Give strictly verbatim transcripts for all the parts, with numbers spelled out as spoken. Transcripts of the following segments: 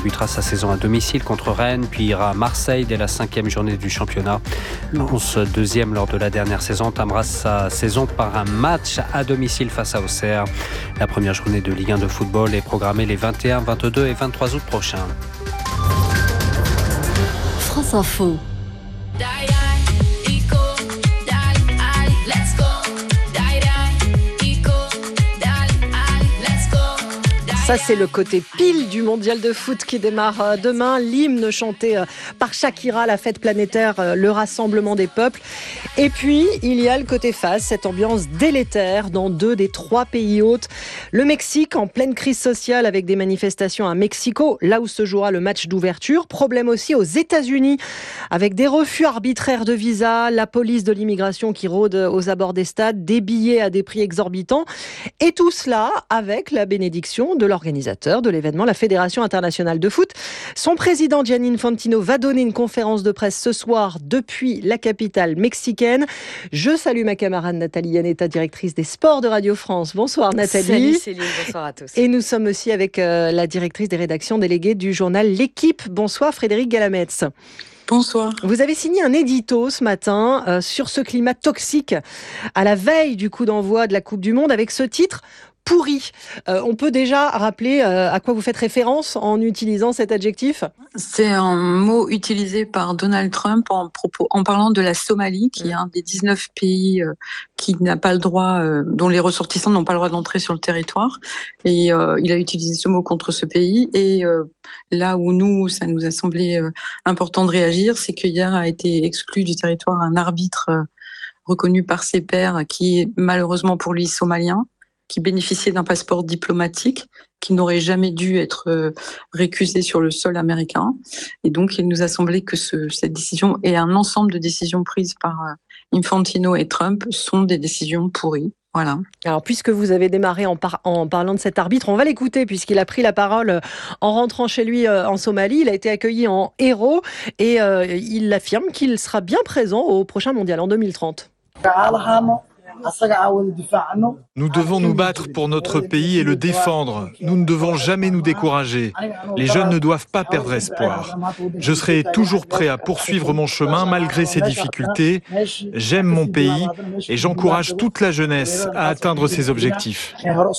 débutera sa saison à domicile contre Rennes, puis ira à Marseille dès la cinquième journée du championnat. Lens, deuxième lors de la dernière saison, entamera sa saison par un match à domicile face à Auxerre. La première journée de Ligue un de football est programmée les vingt et un, vingt-deux et vingt-trois août prochains. France Info. Ça, c'est le côté pile du mondial de foot qui démarre demain. L'hymne chanté par Shakira, la fête planétaire, le rassemblement des peuples. Et puis, il y a le côté face, cette ambiance délétère dans deux des trois pays hôtes. Le Mexique, en pleine crise sociale avec des manifestations à Mexico, là où se jouera le match d'ouverture. Problème aussi aux États-Unis, avec des refus arbitraires de visa, la police de l'immigration qui rôde aux abords des stades, des billets à des prix exorbitants. Et tout cela avec la bénédiction de l'organisateur de l'événement, la Fédération internationale de foot. Son président Gianni Infantino va donner une conférence de presse ce soir depuis la capitale mexicaine. Je salue ma camarade Nathalie Yanetta, directrice des sports de Radio France. Bonsoir Nathalie. Salut Céline, bonsoir à tous. Et nous sommes aussi avec euh, la directrice des rédactions déléguées du journal L'Équipe. Bonsoir Frédéric Galametz. Bonsoir. Vous avez signé un édito ce matin euh, sur ce climat toxique à la veille du coup d'envoi de la Coupe du Monde avec ce titre « Pourri ». Euh, on peut déjà rappeler euh, à quoi vous faites référence en utilisant cet adjectif ? C'est un mot utilisé par Donald Trump en, propos, en parlant de la Somalie, qui est un des dix-neuf pays euh, qui n'a pas le droit, euh, dont les ressortissants n'ont pas le droit d'entrer sur le territoire. Et euh, il a utilisé ce mot contre ce pays. Et euh, là où nous, ça nous a semblé euh, important de réagir, c'est qu'hier a été exclu du territoire un arbitre euh, reconnu par ses pairs, qui est malheureusement pour lui somalien, qui bénéficiait d'un passeport diplomatique, qui n'aurait jamais dû être euh, récusé sur le sol américain. Et donc, il nous a semblé que ce, cette décision et un ensemble de décisions prises par euh, Infantino et Trump sont des décisions pourries. Voilà. Alors, puisque vous avez démarré en, par- en parlant de cet arbitre, on va l'écouter puisqu'il a pris la parole en rentrant chez lui euh, en Somalie. Il a été accueilli en héros et euh, il affirme qu'il sera bien présent au prochain mondial en deux mille trente. Nous devons nous battre pour notre pays et le défendre. Nous ne devons jamais nous décourager. Les jeunes ne doivent pas perdre espoir. Je serai toujours prêt à poursuivre mon chemin malgré ces difficultés. J'aime mon pays et j'encourage toute la jeunesse à atteindre ses objectifs.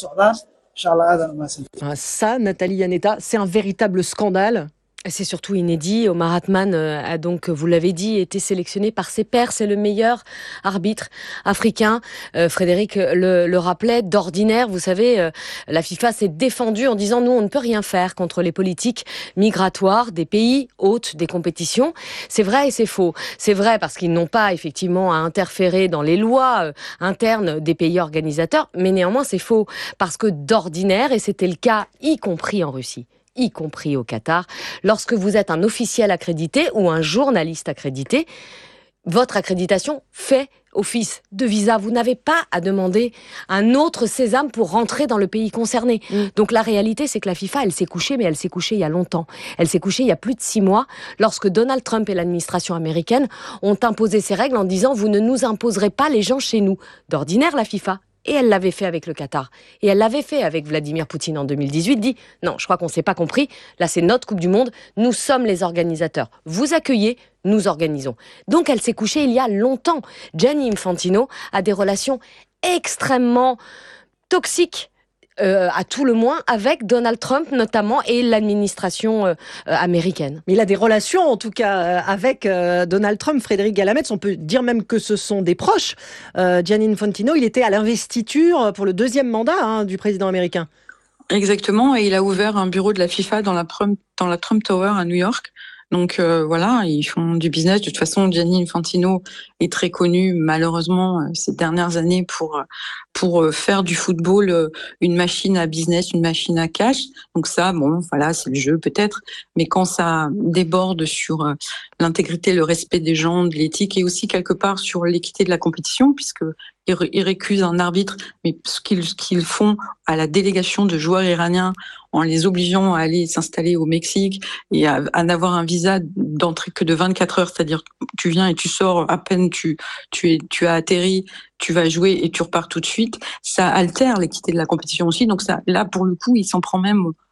Ça, Nathalie Yanetta, c'est un véritable scandale. C'est surtout inédit. Omar Atman a donc, vous l'avez dit, été sélectionné par ses pairs. C'est le meilleur arbitre africain. Euh, Frédéric le, le rappelait, d'ordinaire, vous savez, euh, la FIFA s'est défendue en disant « Nous, on ne peut rien faire contre les politiques migratoires des pays hôtes des compétitions ». C'est vrai et c'est faux. C'est vrai parce qu'ils n'ont pas effectivement à interférer dans les lois euh, internes des pays organisateurs, mais néanmoins c'est faux parce que d'ordinaire, et c'était le cas y compris en Russie, y compris au Qatar, lorsque vous êtes un officiel accrédité ou un journaliste accrédité, votre accréditation fait office de visa. Vous n'avez pas à demander un autre sésame pour rentrer dans le pays concerné. Mmh. Donc la réalité, c'est que la FIFA, elle s'est couchée, mais elle s'est couchée il y a longtemps. Elle s'est couchée il y a plus de six mois, lorsque Donald Trump et l'administration américaine ont imposé ces règles en disant « Vous ne nous imposerez pas les gens chez nous ». D'ordinaire, la FIFA, et elle l'avait fait avec le Qatar. Et elle l'avait fait avec Vladimir Poutine en deux mille dix-huit, dit « Non, je crois qu'on ne s'est pas compris. Là, c'est notre Coupe du Monde. Nous sommes les organisateurs. Vous accueillez, nous organisons. » Donc, elle s'est couchée il y a longtemps. Gianni Infantino a des relations extrêmement toxiques, Euh, à tout le moins, avec Donald Trump notamment et l'administration euh, euh, américaine. Mais il a des relations, en tout cas, euh, avec euh, Donald Trump, Frédéric Galametz. On peut dire même que ce sont des proches. Euh, Gianni Infantino, il était à l'investiture pour le deuxième mandat hein, du président américain. Exactement, et il a ouvert un bureau de la FIFA dans la, dans la Trump Tower à New York. Donc euh, voilà, ils font du business. De toute façon, Gianni Infantino est très connu, malheureusement, ces dernières années pour pour faire du football une machine à business, une machine à cash. Donc ça, bon, voilà, c'est le jeu peut-être. Mais quand ça déborde sur l'intégrité, le respect des gens, de l'éthique et aussi quelque part sur l'équité de la compétition, puisque ils récusent un arbitre, mais ce qu'ils, ce qu'ils font à la délégation de joueurs iraniens en les obligeant à aller s'installer au Mexique et à, à n'avoir un visa d'entrée que de vingt-quatre heures, c'est-à-dire tu viens et tu sors à peine tu tu es tu as atterri, tu vas jouer et tu repars tout de suite, ça altère l'équité de la compétition aussi. Donc ça, là pour le coup, il s'en prend même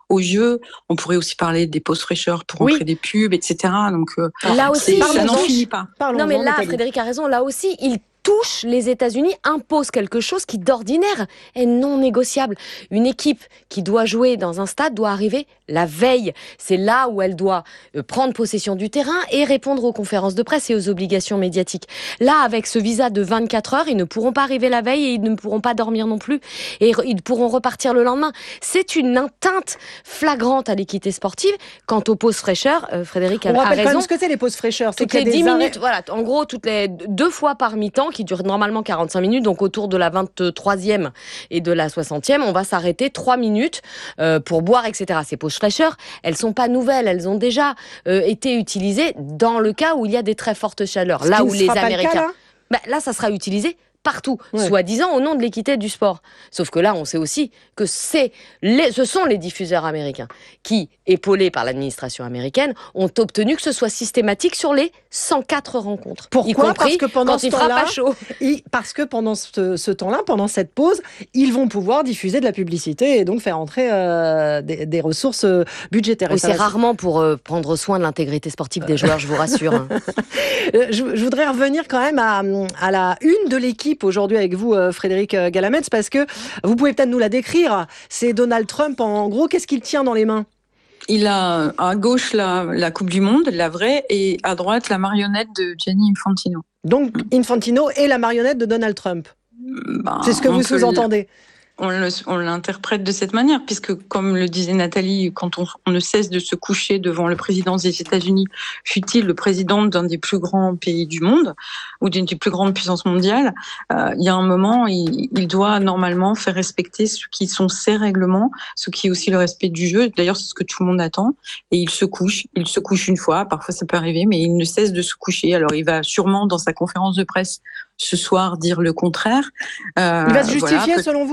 aux jeux. On pourrait aussi parler des pauses fraîcheurs pour oui. entrer des pubs, et cetera. Donc euh, là aussi, ça n'en finit pas. Non, mais là, Frédéric a raison. Là aussi, il touche les États-Unis, impose quelque chose qui d'ordinaire est non négociable. Une équipe qui doit jouer dans un stade doit arriver la veille. C'est là où elle doit prendre possession du terrain et répondre aux conférences de presse et aux obligations médiatiques. Là, avec ce visa de vingt-quatre heures, ils ne pourront pas arriver la veille et ils ne pourront pas dormir non plus. Et ils pourront repartir le lendemain. C'est une atteinte flagrante à l'équité sportive. Quant aux pauses fraîcheurs, euh, Frédéric a, On a rappelle raison. quand même ce que c'est les pauses fraîcheurs. Toutes les dix minutes, voilà, en gros, toutes les deux fois par mi-temps, qui dure normalement quarante-cinq minutes, donc autour de la vingt-troisième et de la soixantième, on va s'arrêter trois minutes euh, pour boire, et cetera. Ces pauses fraîcheurs, elles sont pas nouvelles, elles ont déjà euh, été utilisées dans le cas où il y a des très fortes chaleurs. Ce là qui où ne les sera pas Américains, le cas, là, bah, là, ça sera utilisé partout, ouais. soi-disant au nom de l'équité du sport. Sauf que là, on sait aussi que c'est les, ce sont les diffuseurs américains qui, épaulés par l'administration américaine, ont obtenu que ce soit systématique sur les cent quatre rencontres. Pourquoi ? Y compris parce que pendant quand ce il fera temps-là, pas chaud. Il, parce que pendant ce, ce temps-là, pendant cette pause, ils vont pouvoir diffuser de la publicité et donc faire entrer euh, des, des ressources budgétaires. Oui, c'est rarement pour euh, prendre soin de l'intégrité sportive des joueurs, je vous rassure. Hein. je, je voudrais revenir quand même à, à la une de l'équipe aujourd'hui avec vous, Frédéric Galametz, parce que vous pouvez peut-être nous la décrire. C'est Donald Trump, en gros, qu'est-ce qu'il tient dans les mains ? Il a à gauche la, la Coupe du Monde, la vraie, et à droite la marionnette de Gianni Infantino. Donc Infantino est la marionnette de Donald Trump. Ben, c'est ce que vous sous-entendez. On, le, on l'interprète de cette manière, puisque, comme le disait Nathalie, quand on, on ne cesse de se coucher devant le président des États-Unis, fût-il le président d'un des plus grands pays du monde, ou d'une des plus grandes puissances mondiales, euh, il y a un moment, il, il doit normalement faire respecter ce qui sont ses règlements, ce qui est aussi le respect du jeu. D'ailleurs, c'est ce que tout le monde attend. Et il se couche. Il se couche une fois, parfois ça peut arriver, mais il ne cesse de se coucher. Alors, il va sûrement, dans sa conférence de presse ce soir, dire le contraire. Euh, il va se justifier, voilà, selon vous ?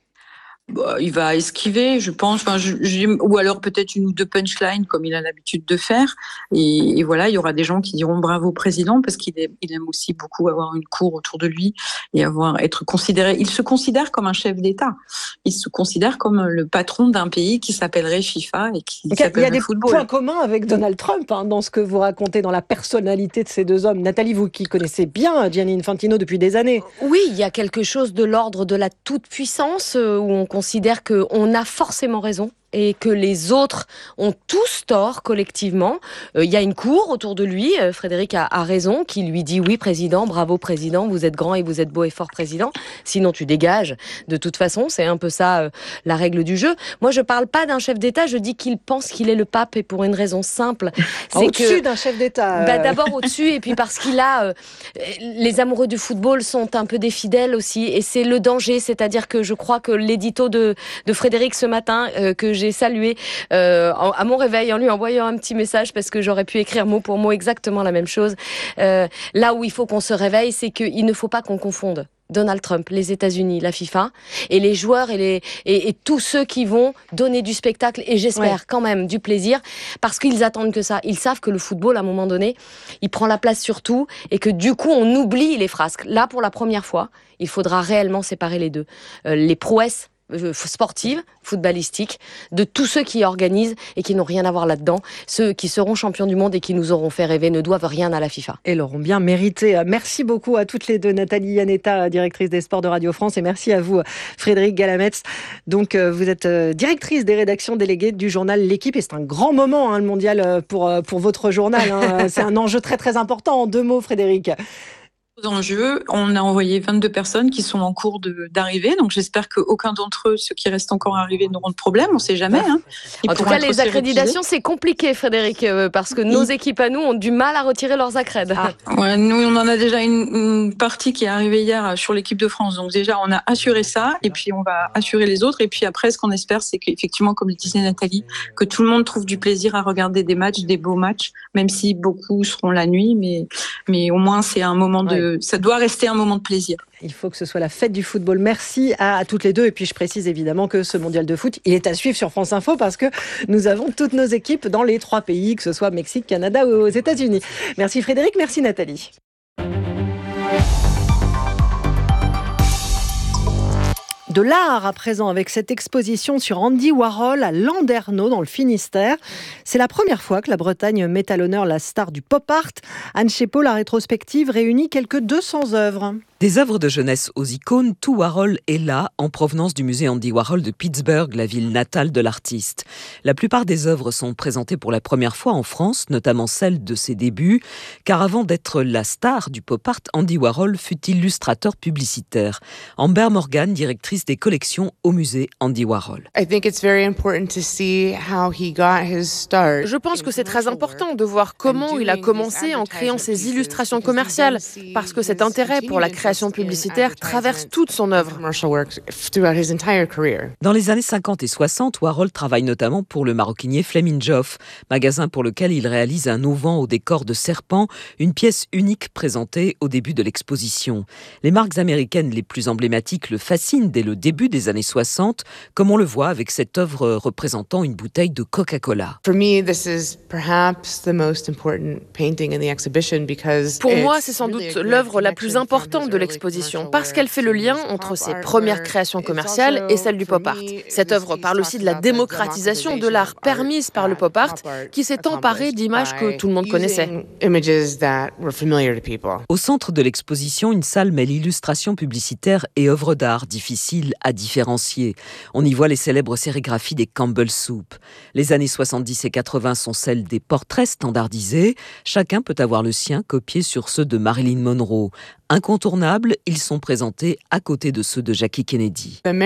Bah, il va esquiver, je pense, enfin, je, je, ou alors peut-être une ou deux punchlines comme il a l'habitude de faire. Et, et voilà, il y aura des gens qui diront bravo président parce qu'il aime, il aime aussi beaucoup avoir une cour autour de lui et avoir être considéré. Il se considère comme un chef d'État. Il se considère comme le patron d'un pays qui s'appellerait FIFA et qui okay, s'appellerait football. Il y a des football. points communs avec Donald Trump hein, dans ce que vous racontez, dans la personnalité de ces deux hommes. Nathalie, vous qui connaissez bien Gianni Infantino depuis des années. Oui, il y a quelque chose de l'ordre de la toute-puissance euh, où on considère qu'on a forcément raison et que les autres ont tous tort collectivement. Il euh, y a une cour autour de lui, euh, Frédéric a, a raison, qui lui dit « Oui, président, bravo, président, vous êtes grand et vous êtes beau et fort, président. Sinon, tu dégages. » De toute façon, c'est un peu ça, euh, la règle du jeu. Moi, je parle pas d'un chef d'État, je dis qu'il pense qu'il est le pape et pour une raison simple. C'est au-dessus que, d'un chef d'État. Euh... Bah, d'abord au-dessus et puis parce qu'il a... Euh, les amoureux du football sont un peu des fidèles aussi et c'est le danger, c'est-à-dire que je crois que l'édito de, de Frédéric ce matin, euh, que j'ai salué euh, à mon réveil en lui envoyant un petit message parce que j'aurais pu écrire mot pour mot exactement la même chose. Euh, là où il faut qu'on se réveille, c'est qu'il ne faut pas qu'on confonde Donald Trump, les États-Unis, la FIFA et les joueurs et, les, et, et tous ceux qui vont donner du spectacle et j'espère ouais. quand même du plaisir parce qu'ils attendent que ça. Ils savent que le football, à un moment donné, il prend la place sur tout et que du coup, on oublie les frasques. Là, pour la première fois, il faudra réellement séparer les deux. Euh, les prouesses sportives, footballistiques, de tous ceux qui organisent et qui n'ont rien à voir là-dedans. Ceux qui seront champions du monde et qui nous auront fait rêver ne doivent rien à la FIFA. Et l'auront bien mérité. Merci beaucoup à toutes les deux, Nathalie Iannetta, directrice des sports de Radio France, et merci à vous, Frédéric Galametz. Donc, vous êtes directrice des rédactions déléguées du journal L'Équipe, et c'est un grand moment, hein, le mondial, pour, pour votre journal. Hein. C'est un enjeu très, très important. En deux mots, Frédéric. Enjeux. On a envoyé vingt-deux personnes qui sont en cours de, d'arrivée, donc j'espère qu'aucun d'entre eux, ceux qui restent encore arrivés, n'auront de problème, on ne sait jamais. Hein. En tout cas, les accréditations, c'est compliqué, Frédéric, euh, parce que nos équipes à nous ont du mal à retirer leurs accrèdes. Ah. Ouais, nous, on en a déjà une, une partie qui est arrivée hier sur l'équipe de France, donc déjà, on a assuré ça, et puis on va assurer les autres, et puis après, ce qu'on espère, c'est qu'effectivement, comme le disait Nathalie, que tout le monde trouve du plaisir à regarder des matchs, des beaux matchs, même si beaucoup seront la nuit, mais, mais au moins, c'est un moment de... Ouais. Ça doit rester un moment de plaisir. Il faut que ce soit la fête du football. Merci à, à toutes les deux. Et puis je précise évidemment que ce mondial de foot, il est à suivre sur France Info parce que nous avons toutes nos équipes dans les trois pays, que ce soit Mexique, Canada ou aux États-Unis. Merci Frédéric, merci Nathalie. De l'art à présent avec cette exposition sur Andy Warhol à Landerneau dans le Finistère. C'est la première fois que la Bretagne met à l'honneur la star du pop art. Anne Chepot, la rétrospective réunit quelques deux cents œuvres. Des œuvres de jeunesse aux icônes, tout Warhol est là, en provenance du musée Andy Warhol de Pittsburgh, la ville natale de l'artiste. La plupart des œuvres sont présentées pour la première fois en France, notamment celles de ses débuts, car avant d'être la star du pop art, Andy Warhol fut illustrateur publicitaire. Amber Morgan, directrice des collections au musée Andy Warhol. Je pense que c'est très important de voir comment il a commencé en créant ses illustrations commerciales, parce que cet intérêt pour la création publicitaire traverse toute son œuvre. Dans les années cinquante et soixante, Warhol travaille notamment pour le maroquinier Fleming Joff, magasin pour lequel il réalise un auvent au décor de serpent, une pièce unique présentée au début de l'exposition. Les marques américaines les plus emblématiques le fascinent dès le début des années soixante, comme on le voit avec cette œuvre représentant une bouteille de Coca-Cola. Pour moi, c'est sans doute l'œuvre la plus importante de l'exposition, parce qu'elle fait le lien entre ses premières créations commerciales et celles du pop art. Cette œuvre parle aussi de la démocratisation de l'art permise par le pop art, qui s'est emparé d'images que tout le monde connaissait. Au centre de l'exposition, une salle mêle illustration publicitaire et œuvres d'art difficiles à différencier. On y voit les célèbres sérigraphies des Campbell Soup. Les années soixante-dix et quatre-vingts sont celles des portraits standardisés. Chacun peut avoir le sien copié sur ceux de Marilyn Monroe. Incontournables, ils sont présentés à côté de ceux de Jackie Kennedy. Les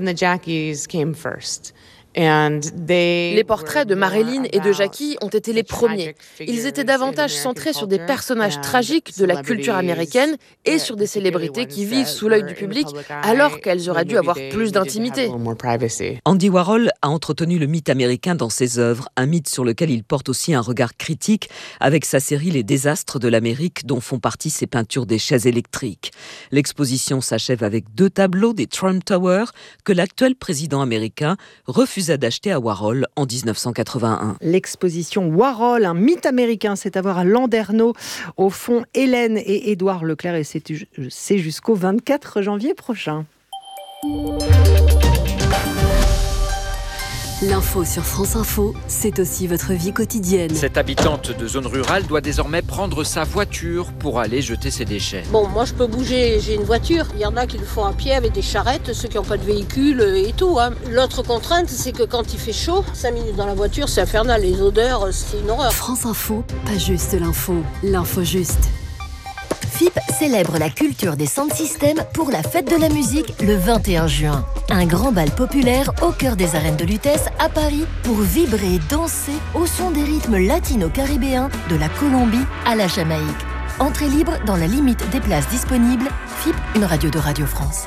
portraits de Marilyn et de Jackie ont été les premiers. Ils étaient davantage centrés sur des personnages tragiques de la culture américaine et sur des célébrités qui vivent sous l'œil du public alors qu'elles auraient dû avoir plus d'intimité. Andy Warhol a entretenu le mythe américain dans ses œuvres, un mythe sur lequel il porte aussi un regard critique avec sa série Les désastres de l'Amérique dont font partie ses peintures des chaises électriques. L'exposition s'achève avec deux tableaux des Trump Tower que l'actuel président américain refuse d'acheter à Warhol en dix-neuf cent quatre-vingt-un. L'exposition Warhol, un mythe américain, c'est à voir à Landerneau. Au fond, Hélène et Édouard Leclerc, et c'est, c'est jusqu'au vingt-quatre janvier prochain. L'info sur France Info, c'est aussi votre vie quotidienne. Cette habitante de zone rurale doit désormais prendre sa voiture pour aller jeter ses déchets. Bon, moi je peux bouger, j'ai une voiture. Il y en a qui le font à pied avec des charrettes, ceux qui n'ont pas de véhicule et tout. Hein. L'autre contrainte, c'est que quand il fait chaud, cinq minutes dans la voiture, c'est infernal. Les odeurs, c'est une horreur. France Info, pas juste l'info, l'info juste. F I P célèbre la culture des sound systems pour la fête de la musique le vingt et un juin. Un grand bal populaire au cœur des arènes de Lutèce à Paris pour vibrer et danser au son des rythmes latino-caribéens de la Colombie à la Jamaïque. Entrée libre dans la limite des places disponibles. F I P, une radio de Radio France.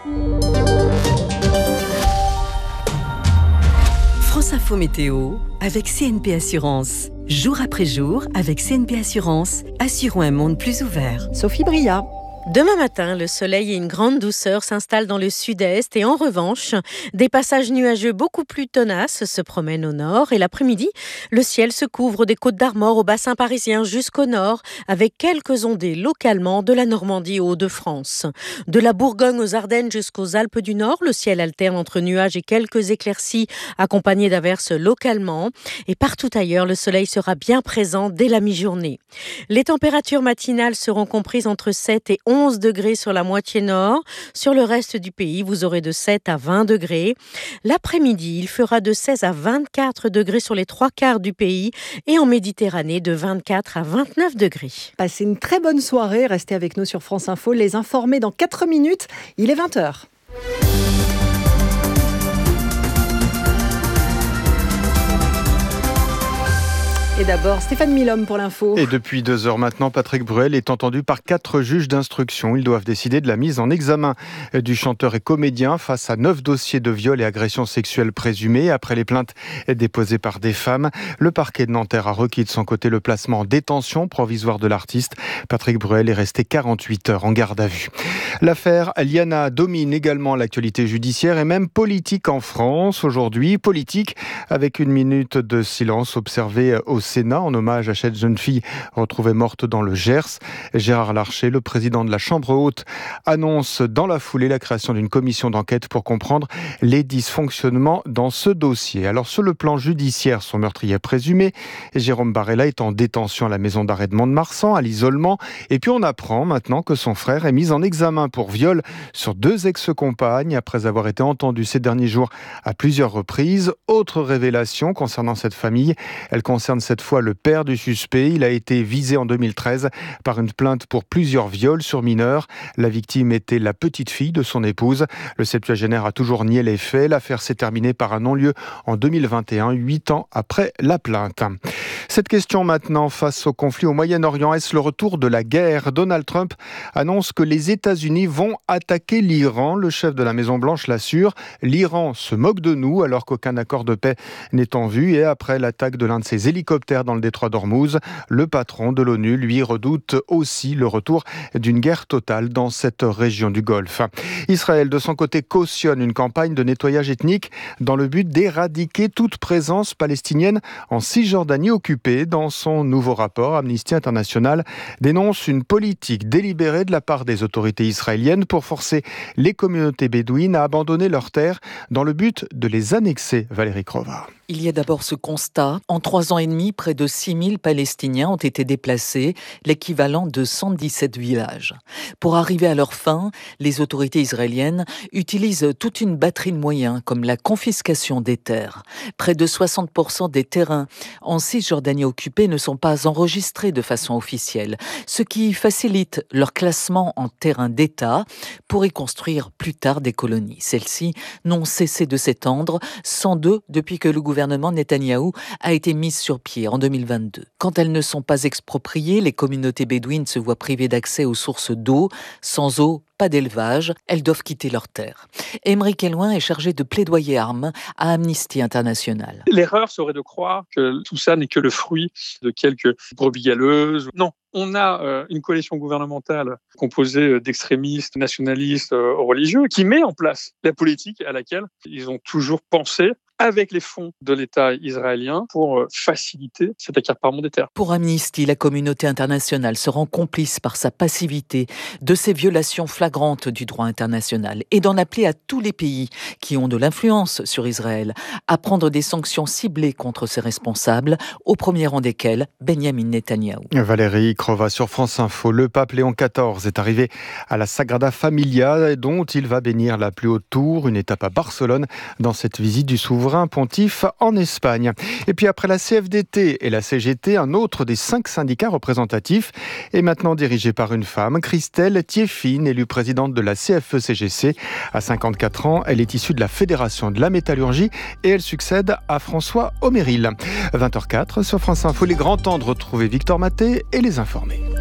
France Info Météo avec C N P Assurance. Jour après jour, avec C N P Assurance, assurons un monde plus ouvert. Sophie Bria. Demain matin, le soleil et une grande douceur s'installent dans le sud-est et en revanche, des passages nuageux beaucoup plus tenaces se promènent au nord et l'après-midi, le ciel se couvre des Côtes d'Armor au bassin parisien jusqu'au nord avec quelques ondées localement de la Normandie aux Hauts-de-France. De la Bourgogne aux Ardennes jusqu'aux Alpes du Nord, le ciel alterne entre nuages et quelques éclaircies accompagnées d'averses localement et partout ailleurs, le soleil sera bien présent dès la mi-journée. Les températures matinales seront comprises entre sept et onze degrés sur la moitié nord. Sur le reste du pays, vous aurez de sept à vingt degrés. L'après-midi, il fera de seize à vingt-quatre degrés sur les trois quarts du pays et en Méditerranée de vingt-quatre à vingt-neuf degrés. Passez une très bonne soirée. Restez avec nous sur France Info. Les informer dans quatre minutes. Il est vingt heures. Et d'abord, Stéphane Milhomme pour l'info. Et depuis deux heures maintenant, Patrick Bruel est entendu par quatre juges d'instruction. Ils doivent décider de la mise en examen du chanteur et comédien face à neuf dossiers de viol et agressions sexuelles présumées. Après les plaintes déposées par des femmes, le parquet de Nanterre a requis de son côté le placement en détention provisoire de l'artiste. Patrick Bruel est resté quarante-huit heures en garde à vue. L'affaire Liana domine également l'actualité judiciaire et même politique en France. Aujourd'hui, politique avec une minute de silence observée au Sénat en hommage à cette jeune fille retrouvée morte dans le Gers. Gérard Larcher, le président de la Chambre haute, annonce dans la foulée la création d'une commission d'enquête pour comprendre les dysfonctionnements dans ce dossier. Alors sur le plan judiciaire, son meurtrier présumé, Jérôme Barella, est en détention à la maison d'arrêt de Mont-de-Marsan, à l'isolement. Et puis on apprend maintenant que son frère est mis en examen pour viol sur deux ex-compagnes après avoir été entendu ces derniers jours à plusieurs reprises. Autre révélation concernant cette famille, elle concerne cette fois le père du suspect. Il a été visé en deux mille treize par une plainte pour plusieurs viols sur mineurs. La victime était la petite fille de son épouse. Le septuagénaire a toujours nié les faits. L'affaire s'est terminée par un non-lieu en deux mille vingt et un, huit ans après la plainte. Cette question maintenant, face au conflit au Moyen-Orient, est-ce le retour de la guerre ? Donald Trump annonce que les États-Unis vont attaquer l'Iran. Le chef de la Maison-Blanche l'assure. L'Iran se moque de nous alors qu'aucun accord de paix n'est en vue. Et après l'attaque de l'un de ses hélicoptères dans le détroit d'Ormuz, le patron de l'ONU, lui, redoute aussi le retour d'une guerre totale dans cette région du Golfe. Israël, de son côté, cautionne une campagne de nettoyage ethnique dans le but d'éradiquer toute présence palestinienne en Cisjordanie occupée. Dans son nouveau rapport, Amnesty International dénonce une politique délibérée de la part des autorités israéliennes pour forcer les communautés bédouines à abandonner leurs terres dans le but de les annexer. Valérie Crova. Il y a d'abord ce constat. En trois ans et demi, près de six mille Palestiniens ont été déplacés, l'équivalent de cent dix-sept villages. Pour arriver à leur fin, les autorités israéliennes utilisent toute une batterie de moyens, comme la confiscation des terres. Près de soixante pour cent des terrains en Cisjordanie occupés ne sont pas enregistrés de façon officielle, ce qui facilite leur classement en terrain d'État pour y construire plus tard des colonies. Celles-ci n'ont cessé de s'étendre, cent deux depuis que le gouvernement Netanyahou a été mise sur pied en deux mille vingt-deux. Quand elles ne sont pas expropriées, les communautés bédouines se voient privées d'accès aux sources d'eau. Sans eau, pas d'élevage, elles doivent quitter leurs terres. Aymeric Elouin est chargé de plaidoyer armes à Amnesty International. L'erreur serait de croire que tout ça n'est que le fruit de quelques brebis galeuses. Non. On a euh, une coalition gouvernementale composée d'extrémistes, nationalistes, euh, religieux, qui met en place la politique à laquelle ils ont toujours pensé avec les fonds de l'État israélien pour euh, faciliter cet accaparement des terres. Pour Amnesty, la communauté internationale se rend complice par sa passivité de ces violations flagrantes du droit international et d'en appeler à tous les pays qui ont de l'influence sur Israël à prendre des sanctions ciblées contre ses responsables, au premier rang desquels Benjamin Netanyahou. Valérie Crova sur France Info. Le pape Léon quatorze est arrivé à la Sagrada Familia dont il va bénir la plus haute tour, une étape à Barcelone dans cette visite du souverain pontife en Espagne. Et puis après la C F D T et la C G T, un autre des cinq syndicats représentatifs est maintenant dirigé par une femme, Christelle Thieffine, élue présidente de la C F E C G C. À cinquante-quatre ans, elle est issue de la Fédération de la métallurgie et elle succède à François Omeril. vingt heures quatre sur France Info, les grands temps de retrouver Victor Maté et les informer.